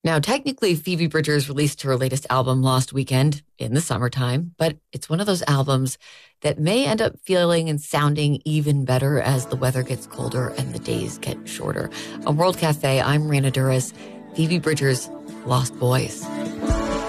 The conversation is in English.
Now, technically, Phoebe Bridgers released her latest album last weekend in the summertime, but it's one of those albums that may end up feeling and sounding even better as the weather gets colder and the days get shorter. On World Cafe, I'm Rana Duras. Phoebe Bridgers, Lost Boys.